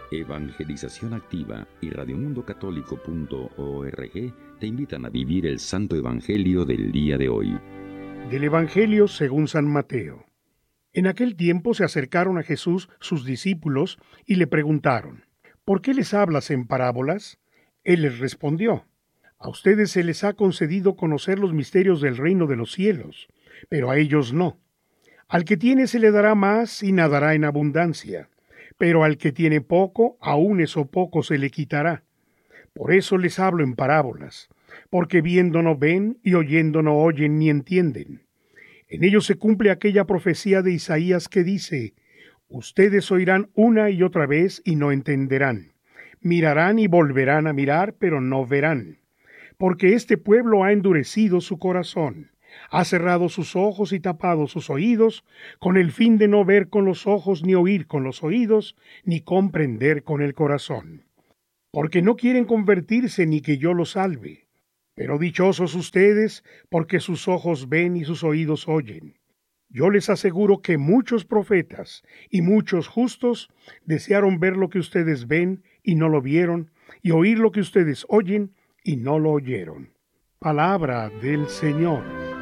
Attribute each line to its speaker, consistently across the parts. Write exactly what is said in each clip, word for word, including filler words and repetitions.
Speaker 1: Evangelización Activa y radio mundo católico punto org te invitan a vivir el Santo Evangelio del día de hoy.
Speaker 2: Del Evangelio según San Mateo. En aquel tiempo se acercaron a Jesús sus discípulos y le preguntaron: ¿por qué les hablas en parábolas? Él les respondió: a ustedes se les ha concedido conocer los misterios del reino de los cielos, pero a ellos no. Al que tiene se le dará más y nadará en abundancia, pero al que tiene poco, aun eso poco se le quitará. Por eso les hablo en parábolas, porque viendo no ven y oyendo no oyen ni entienden. En ellos se cumple aquella profecía de Isaías que dice: ustedes oirán una y otra vez y no entenderán. Mirarán y volverán a mirar, pero no verán. Porque este pueblo ha endurecido su corazón, ha cerrado sus ojos y tapado sus oídos, con el fin de no ver con los ojos, ni oír con los oídos, ni comprender con el corazón. Porque no quieren convertirse ni que yo los salve. Pero dichosos ustedes, porque sus ojos ven y sus oídos oyen. Yo les aseguro que muchos profetas y muchos justos desearon ver lo que ustedes ven y no lo vieron, y oír lo que ustedes oyen y no lo oyeron. Palabra del Señor.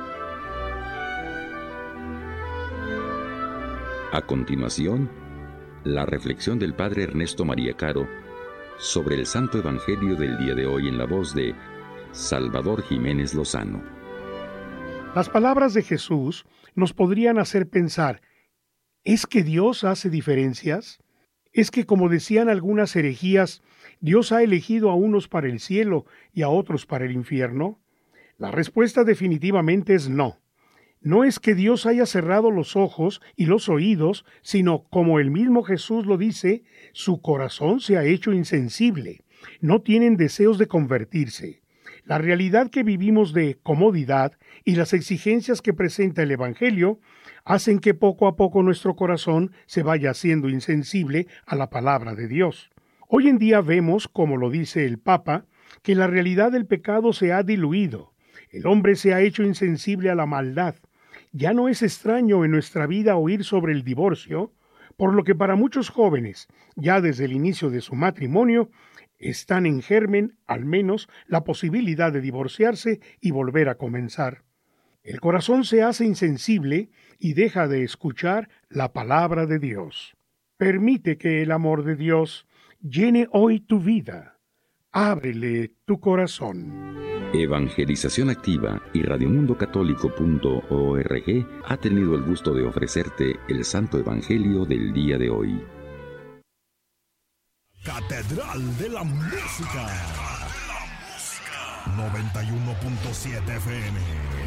Speaker 1: A continuación, la reflexión del Padre Ernesto María Caro sobre el Santo Evangelio del día de hoy en la voz de Salvador Jiménez Lozano.
Speaker 2: Las palabras de Jesús nos podrían hacer pensar: ¿es que Dios hace diferencias? ¿Es que, como decían algunas herejías, Dios ha elegido a unos para el cielo y a otros para el infierno? La respuesta definitivamente es no. No es que Dios haya cerrado los ojos y los oídos, sino, como el mismo Jesús lo dice, su corazón se ha hecho insensible. No tienen deseos de convertirse. La realidad que vivimos de comodidad y las exigencias que presenta el Evangelio hacen que poco a poco nuestro corazón se vaya haciendo insensible a la palabra de Dios. Hoy en día vemos, como lo dice el Papa, que la realidad del pecado se ha diluido. El hombre se ha hecho insensible a la maldad. Ya no es extraño en nuestra vida oír sobre el divorcio, por lo que para muchos jóvenes, ya desde el inicio de su matrimonio, están en germen, al menos, la posibilidad de divorciarse y volver a comenzar. El corazón se hace insensible y deja de escuchar la palabra de Dios. Permite que el amor de Dios llene hoy tu vida. Ábrele tu corazón.
Speaker 1: Evangelización Activa y radio mundo católico punto org ha tenido el gusto de ofrecerte el Santo Evangelio del día de hoy.
Speaker 3: Catedral de la Música. noventa y uno punto siete F M.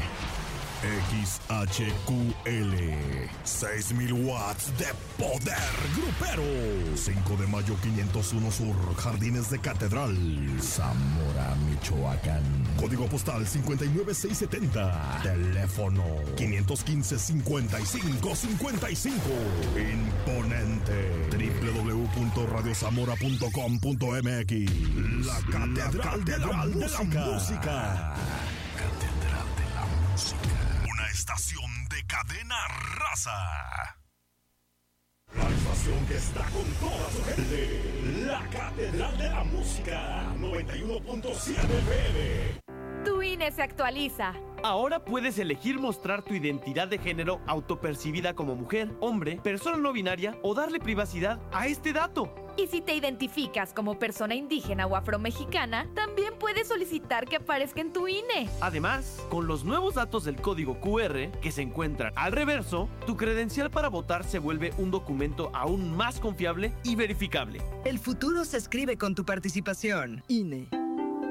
Speaker 3: X H Q L. seis mil watts de poder grupero. cinco de mayo quinientos uno Sur, Jardines de Catedral, Zamora, Michoacán. Código postal cincuenta y nueve seiscientos setenta. Teléfono quinientos quince, cincuenta y cinco cincuenta y cinco. Imponente. doble u doble u doble u punto radio zamora punto com punto m x. La Catedral, la catedral de, la de la Música. Catedral de la Música. Una estación de cadena raza. La estación que está con toda su gente. La Catedral de la Música. noventa y uno punto siete F M.
Speaker 4: Tu I N E se actualiza.
Speaker 5: Ahora puedes elegir mostrar tu identidad de género autopercibida como mujer, hombre, persona no binaria o darle privacidad a este dato.
Speaker 4: Y si te identificas como persona indígena o afromexicana, también puedes solicitar que aparezca en tu I N E.
Speaker 5: Además, con los nuevos datos del código Q R que se encuentran al reverso, tu credencial para votar se vuelve un documento aún más confiable y verificable.
Speaker 6: El futuro se escribe con tu participación. I N E.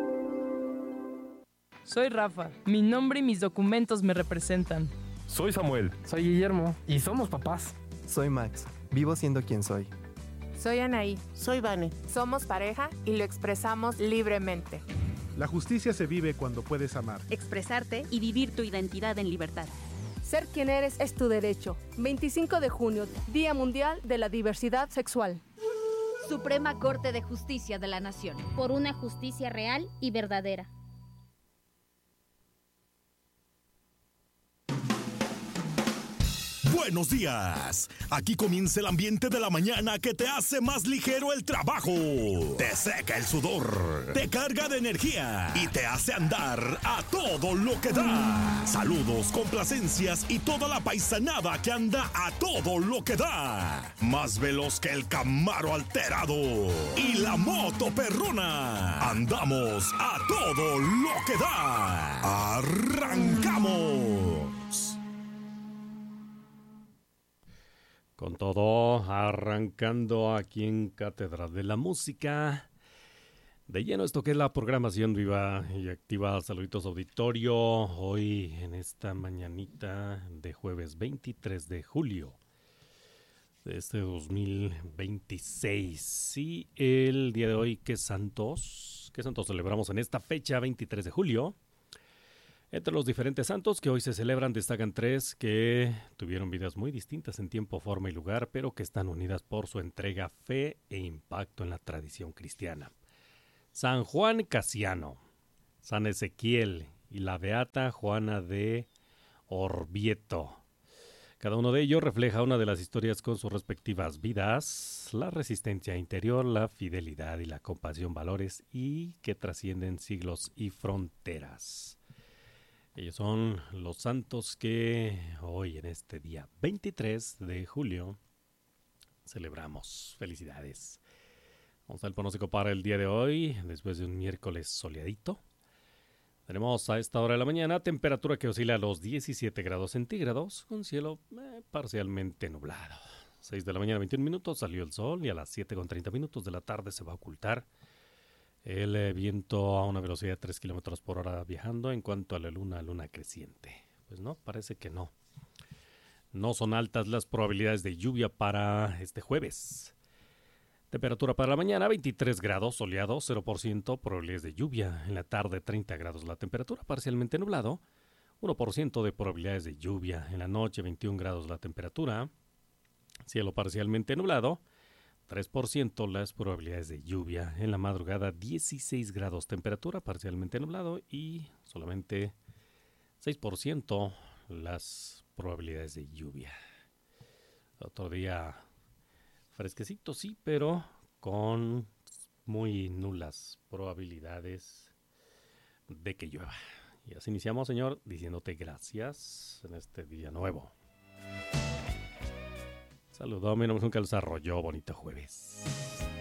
Speaker 7: Soy Rafa. Mi nombre y mis documentos me representan.
Speaker 8: Soy Samuel.
Speaker 9: Soy Guillermo. Y somos papás.
Speaker 10: Soy Max. Vivo siendo quien soy.
Speaker 11: Soy Anaí.
Speaker 12: Soy Vane.
Speaker 11: Somos pareja y lo expresamos libremente.
Speaker 13: La justicia se vive cuando puedes amar,
Speaker 14: expresarte y vivir tu identidad en libertad.
Speaker 15: Ser quien eres es tu derecho. veinticinco de junio, Día Mundial de la Diversidad Sexual.
Speaker 14: Suprema Corte de Justicia de la Nación.
Speaker 16: Por una justicia real y verdadera.
Speaker 3: buenos días. Aquí comienza el ambiente de la mañana que te hace más ligero el trabajo. Te seca el sudor, te carga de energía y te hace andar a todo lo que da. Saludos, complacencias y toda la paisanada que anda a todo lo que da. Más veloz que el Camaro alterado y la moto perrona. Andamos a todo lo que da. ¡Arrancamos!
Speaker 8: Con todo, arrancando aquí en Cátedra de la Música. De lleno esto que es la programación viva y activa. Saluditos auditorio. Hoy en esta mañanita de jueves veintitrés de julio de este dos mil veintiséis. Y el día de hoy, ¿qué santos? ¿Qué santos celebramos en esta fecha, veintitrés de julio? Entre los diferentes santos que hoy se celebran destacan tres que tuvieron vidas muy distintas en tiempo, forma y lugar, pero que están unidas por su entrega, fe e impacto en la tradición cristiana. San Juan Casiano, San Ezequiel y la beata Juana de Orvieto. Cada uno de ellos refleja una de las historias con sus respectivas vidas, la resistencia interior, la fidelidad y la compasión, valores y que trascienden siglos y fronteras. Ellos son los santos que hoy en este día veintitrés de julio celebramos. Felicidades. Vamos al pronóstico para el día de hoy, después de un miércoles soleadito. Tenemos a esta hora de la mañana temperatura que oscila a los diecisiete grados centígrados, con cielo eh, parcialmente nublado. seis de la mañana, veintiún minutos, salió el sol y a las siete con treinta minutos de la tarde se va a ocultar. El eh, viento a una velocidad de tres kilómetros por hora viajando. En cuanto a la luna, luna creciente. Pues no, parece que no. No son altas las probabilidades de lluvia para este jueves. Temperatura para la mañana, veintitrés grados, soleado, cero por ciento, probabilidades de lluvia. En la tarde, treinta grados la temperatura, parcialmente nublado, uno por ciento de probabilidades de lluvia. En la noche, veintiún grados la temperatura, cielo parcialmente nublado, tres por ciento las probabilidades de lluvia. En la madrugada, dieciséis grados temperatura, parcialmente nublado y solamente seis por ciento las probabilidades de lluvia. Otro día fresquecito, sí, pero con muy nulas probabilidades de que llueva. Y así iniciamos, Señor, diciéndote gracias en este día nuevo. Saludos, mi nombre es Nunca Desarrolló. Bonito jueves.